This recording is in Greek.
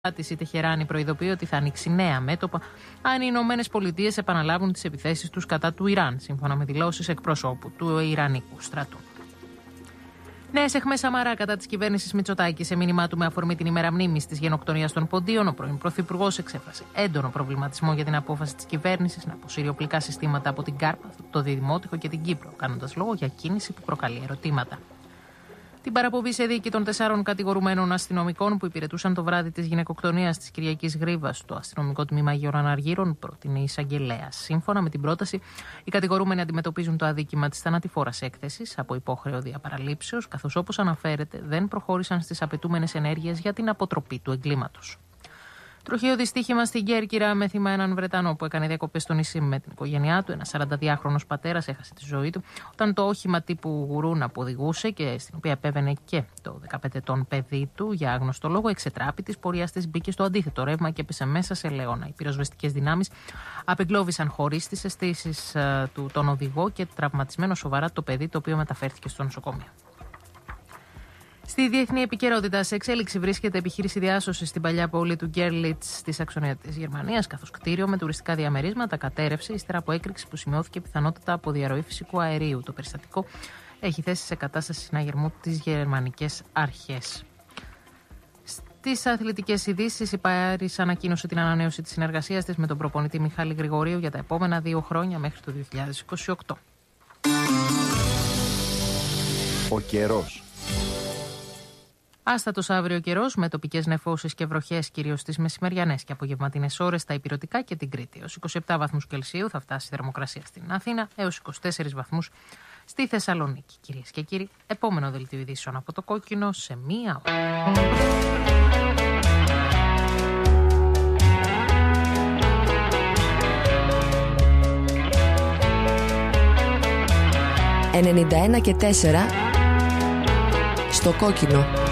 Η Τεχεράνη προειδοποιεί ότι θα ανοίξει νέα μέτωπα αν οι Ηνωμένες Πολιτείες επαναλάβουν τις επιθέσεις τους κατά του Ιράν, σύμφωνα με δηλώσεις εκπροσώπου του Ιρανικού στρατού. Νέες αιχμές Σαμαρά κατά της κυβέρνησης Μητσοτάκη. Σε μήνυμά του με αφορμή την ημέρα μνήμης της γενοκτονίας των Ποντίων, ο πρώην Πρωθυπουργός εξέφρασε έντονο προβληματισμό για την απόφαση της κυβέρνησης να αποσύρει οπλικά συστήματα από την Κάρπαθο, το Δημότυχο και την Κύπρο, κάνοντας λόγο για κίνηση που προκαλεί ερωτήματα. Την παραποβή σε δίκη των 4 κατηγορουμένων αστυνομικών που υπηρετούσαν το βράδυ της γυναικοκτονίας της Κυριακής Γρήβας στο αστυνομικό τμήμα Αγίων Αργύρων πρότεινε η εισαγγελέας. Σύμφωνα με την πρόταση, οι κατηγορούμενοι αντιμετωπίζουν το αδίκημα της θανατηφόρας έκθεσης από υπόχρεο διαπαραλήψεως, καθώς όπως αναφέρεται δεν προχώρησαν στις απαιτούμενες ενέργειες για την αποτροπή του εγκλήματος. Τροχαίο δυστύχημα στην Κέρκυρα με θύμα έναν Βρετανό που έκανε διακοπές στο νησί με την οικογένειά του. Ένας 42χρονος πατέρας έχασε τη ζωή του όταν το όχημα τύπου γουρούνα που οδηγούσε και στην οποία επέβαινε και το 15 ετών παιδί του για άγνωστο λόγο εξετράπη της πορείας της, μπήκε στο αντίθετο ρεύμα και έπεσε μέσα σε λέωνα. Οι πυροσβεστικές δυνάμεις απεγκλώβησαν χωρίς τις αισθήσεις του τον οδηγό και τραυματισμένο σοβαρά το παιδί, το οποίο μεταφέρθηκε στο νοσοκομείο. Στη διεθνή επικαιρότητα, σε εξέλιξη βρίσκεται επιχείρηση διάσωσης στην παλιά πόλη του Γκέρλιτς στη Σαξονία της Γερμανίας, καθώς κτίριο με τουριστικά διαμερίσματα κατέρρευσε ύστερα από έκρηξη που σημειώθηκε πιθανότητα από διαρροή φυσικού αερίου. Το περιστατικό έχει θέσει σε κατάσταση συναγερμού τις γερμανικές αρχές. Στις αθλητικές ειδήσεις, η Πάρις ανακοίνωσε την ανανέωση της συνεργασίας της με τον προπονητή Μιχάλη Γρηγορίου για τα επόμενα 2 χρόνια μέχρι το 2028. Ο καιρός. Άστατος αύριο καιρός με τοπικές νεφώσεις και βροχές κυρίως στις μεσημεριανές και απογευματινές ώρες στα Ηπειρωτικά και την Κρήτη. Έως 27 βαθμούς Κελσίου θα φτάσει η θερμοκρασία στην Αθήνα, έως 24 βαθμούς στη Θεσσαλονίκη. Κυρίες και κύριοι, επόμενο δελτίο ειδήσεων από το Κόκκινο σε 1 ώρα. 91 και 4 στο Κόκκινο.